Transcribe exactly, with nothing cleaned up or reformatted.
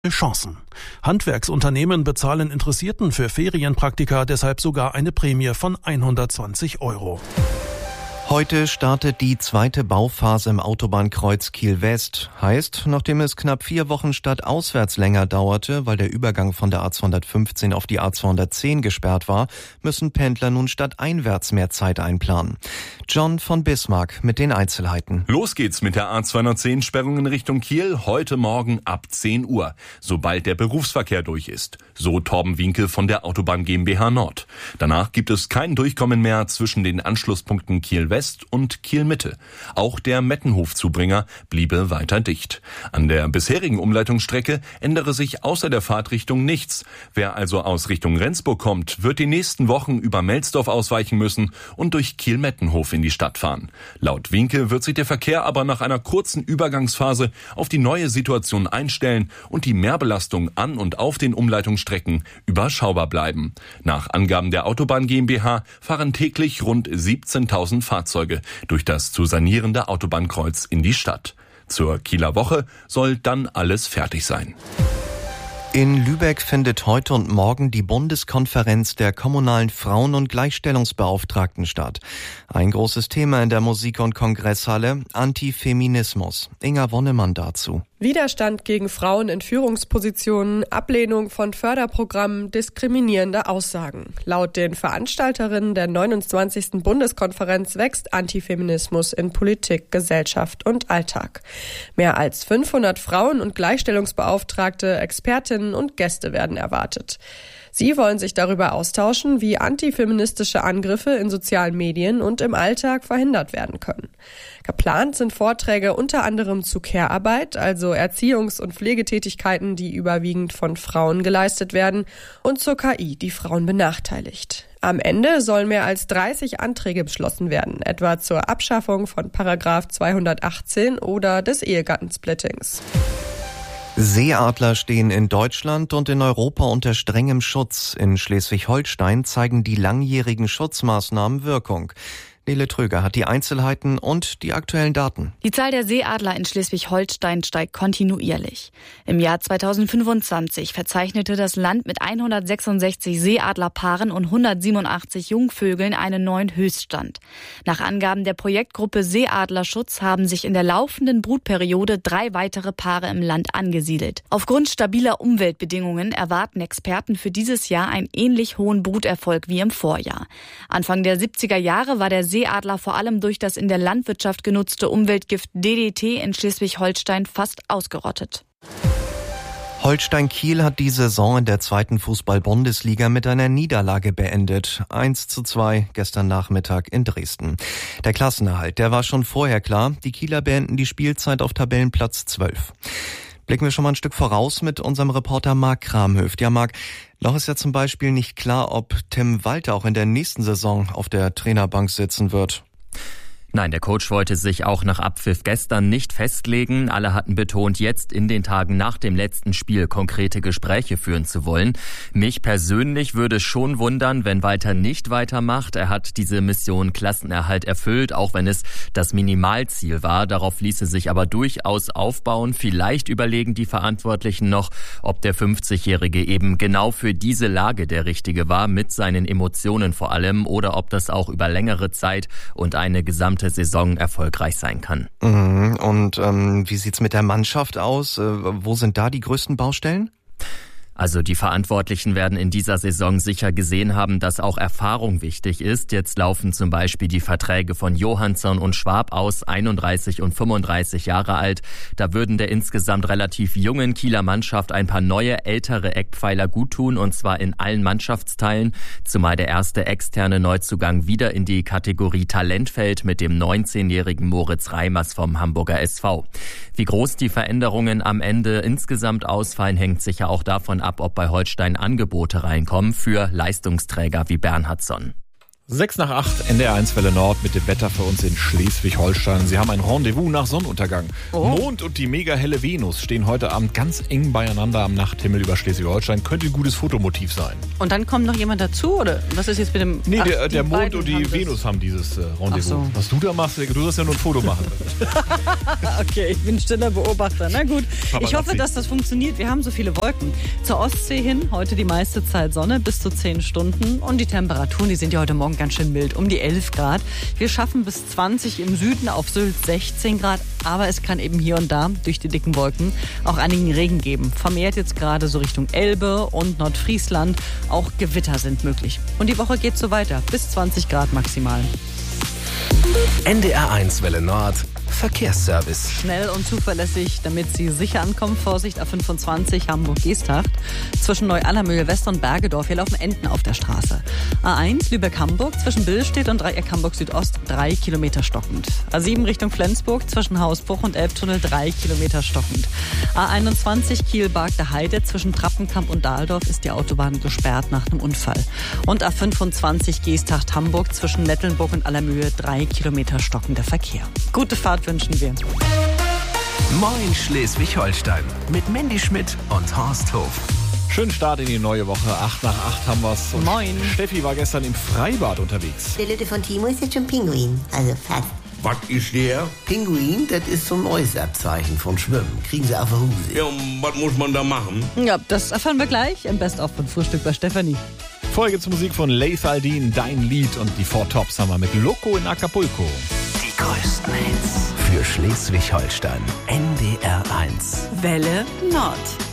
Chancen. Handwerksunternehmen bezahlen Interessierten für Ferienpraktika deshalb sogar eine Prämie von hundertzwanzig Euro. Heute startet die zweite Bauphase im Autobahnkreuz Kiel-West. Heißt, nachdem es knapp vier Wochen stadtauswärts länger dauerte, weil der Übergang von der A zweihundertfünfzehn auf die A zweihundertzehn gesperrt war, müssen Pendler nun stadteinwärts mehr Zeit einplanen. John von Bismarck mit den Einzelheiten. Los geht's mit der A zweihundertzehn-Sperrung in Richtung Kiel heute Morgen ab zehn Uhr, sobald der Berufsverkehr durch ist. So Torben Winkel von der Autobahn GmbH Nord. Danach gibt es kein Durchkommen mehr zwischen den Anschlusspunkten Kiel-West und Kiel-Mitte. Auch der Mettenhof-Zubringer bliebe weiter dicht. An der bisherigen Umleitungsstrecke ändere sich außer der Fahrtrichtung nichts. Wer also aus Richtung Rendsburg kommt, wird die nächsten Wochen über Melsdorf ausweichen müssen und durch Kiel-Mettenhof in die Stadt fahren. Laut Winke wird sich der Verkehr aber nach einer kurzen Übergangsphase auf die neue Situation einstellen und die Mehrbelastung an und auf den Umleitungsstrecken überschaubar bleiben. Nach Angaben der Autobahn GmbH fahren täglich rund siebzehntausend Fahrzeuge durch das zu sanierende Autobahnkreuz in die Stadt. Zur Kieler Woche soll dann alles fertig sein. In Lübeck findet heute und morgen die Bundeskonferenz der kommunalen Frauen- und Gleichstellungsbeauftragten statt. Ein großes Thema in der Musik- und Kongresshalle: Antifeminismus. Inga Wonnemann dazu. Widerstand gegen Frauen in Führungspositionen, Ablehnung von Förderprogrammen, diskriminierende Aussagen. Laut den Veranstalterinnen der neunundzwanzigsten Bundeskonferenz wächst Antifeminismus in Politik, Gesellschaft und Alltag. Mehr als fünfhundert Frauen- und Gleichstellungsbeauftragte, Expertinnen und Gäste werden erwartet. Sie wollen sich darüber austauschen, wie antifeministische Angriffe in sozialen Medien und im Alltag verhindert werden können. Geplant sind Vorträge unter anderem zu Care-Arbeit, also Erziehungs- und Pflegetätigkeiten, die überwiegend von Frauen geleistet werden, und zur K I, die Frauen benachteiligt. Am Ende sollen mehr als dreißig Anträge beschlossen werden, etwa zur Abschaffung von Paragraph zweihundertachtzehn oder des Ehegattensplittings. Seeadler stehen in Deutschland und in Europa unter strengem Schutz. In Schleswig-Holstein zeigen die langjährigen Schutzmaßnahmen Wirkung. Nele Tröger hat die Einzelheiten und die aktuellen Daten. Die Zahl der Seeadler in Schleswig-Holstein steigt kontinuierlich. Im Jahr zweitausendfünfundzwanzig verzeichnete das Land mit hundertsechsundsechzig Seeadlerpaaren und hundertsiebenundachtzig Jungvögeln einen neuen Höchststand. Nach Angaben der Projektgruppe Seeadlerschutz haben sich in der laufenden Brutperiode drei weitere Paare im Land angesiedelt. Aufgrund stabiler Umweltbedingungen erwarten Experten für dieses Jahr einen ähnlich hohen Bruterfolg wie im Vorjahr. Anfang der siebziger Jahre war der Seeadler vor allem durch das in der Landwirtschaft genutzte Umweltgift D D T in Schleswig-Holstein fast ausgerottet. Holstein Kiel hat die Saison in der zweiten Fußball-Bundesliga mit einer Niederlage beendet. eins zu zwei gestern Nachmittag in Dresden. Der Klassenerhalt, der war schon vorher klar. Die Kieler beenden die Spielzeit auf Tabellenplatz zwölf. Blicken wir schon mal ein Stück voraus mit unserem Reporter Marc Kramhöft. Ja, Marc, noch ist ja zum Beispiel nicht klar, ob Tim Walter auch in der nächsten Saison auf der Trainerbank sitzen wird. Nein, der Coach wollte sich auch nach Abpfiff gestern nicht festlegen. Alle hatten betont, jetzt in den Tagen nach dem letzten Spiel konkrete Gespräche führen zu wollen. Mich persönlich würde schon wundern, wenn Walter nicht weitermacht. Er hat diese Mission Klassenerhalt erfüllt, auch wenn es das Minimalziel war. Darauf ließe sich aber durchaus aufbauen. Vielleicht überlegen die Verantwortlichen noch, ob der fünfzigjährige eben genau für diese Lage der Richtige war, mit seinen Emotionen vor allem, oder ob das auch über längere Zeit und eine gesamte Saison erfolgreich sein kann. Und ähm, wie sieht's mit der Mannschaft aus? Äh, wo sind da die größten Baustellen? Also die Verantwortlichen werden in dieser Saison sicher gesehen haben, dass auch Erfahrung wichtig ist. Jetzt laufen zum Beispiel die Verträge von Johansson und Schwab aus, einunddreißig und fünfunddreißig Jahre alt. Da würden der insgesamt relativ jungen Kieler Mannschaft ein paar neue, ältere Eckpfeiler guttun, und zwar in allen Mannschaftsteilen. Zumal der erste externe Neuzugang wieder in die Kategorie Talent fällt mit dem neunzehnjährigen Moritz Reimers vom Hamburger S V. Wie groß die Veränderungen am Ende insgesamt ausfallen, hängt sicher auch davon ab, ob bei Holstein Angebote reinkommen für Leistungsträger wie Bernhardsson. sechs nach acht, N D R eins Welle Nord mit dem Wetter für uns in Schleswig-Holstein. Sie haben ein Rendezvous nach Sonnenuntergang. Oh. Mond und die mega helle Venus stehen heute Abend ganz eng beieinander am Nachthimmel über Schleswig-Holstein. Könnte ein gutes Fotomotiv sein. Und dann kommt noch jemand dazu, oder? Was ist jetzt mit dem... Nee, Ach, der, der Mond und die haben Venus haben dieses äh, Rendezvous. So. Was du da machst, du sollst ja nur ein Foto machen. Okay, ich bin stiller Beobachter. Na gut, Papa ich hoffe, dass das funktioniert. Wir haben so viele Wolken. Zur Ostsee hin, heute die meiste Zeit Sonne, bis zu zehn Stunden. Und die Temperaturen, die sind ja heute Morgen ganz schön mild, um die elf Grad. Wir schaffen bis zwanzig im Süden, auf Sylt sechzehn Grad. Aber es kann eben hier und da durch die dicken Wolken auch einigen Regen geben. Vermehrt jetzt gerade so Richtung Elbe und Nordfriesland. Auch Gewitter sind möglich. Und die Woche geht so weiter, bis zwanzig Grad maximal. N D R eins Welle Nord Verkehrsservice. Schnell und zuverlässig, damit Sie sicher ankommen. Vorsicht, A fünfundzwanzig Hamburg-Geesthacht. Zwischen Neu-Allermühl West und Bergedorf. Hier laufen Enten auf der Straße. A eins Lübeck-Hamburg zwischen Billstedt und Dreieck Hamburg-Südost drei Kilometer stockend. A sieben Richtung Flensburg zwischen Hausbruch und Elbtunnel drei Kilometer stockend. A einundzwanzig Kiel-Bargter Heide zwischen Trappenkamp und Dahldorf ist die Autobahn gesperrt nach einem Unfall. Und A fünfundzwanzig Geesthacht-Hamburg zwischen Nettelnburg und Allermühe drei Kilometer stockender Verkehr. Gute Fahrt wünschen wir. Moin Schleswig-Holstein mit Mandy Schmidt und Horst Hof. Schönen Start in die neue Woche. acht nach acht haben wir's. Und Moin. Steffi war gestern im Freibad unterwegs. Der Lütte von Timo ist jetzt schon Pinguin. Also fast. Was ist der? Pinguin, das ist so ein neues Abzeichen von Schwimmen. Kriegen sie auf der Hose. Ja, und was muss man da machen? Ja, das erfahren wir gleich im Best-of von Frühstück bei Stefanie. Vorher gibt's Musik von Laith Al-Din, Dein Lied, und die Four Tops haben wir mit Loco in Acapulco. Die größten Hits für Schleswig-Holstein. N D R eins Welle Nord.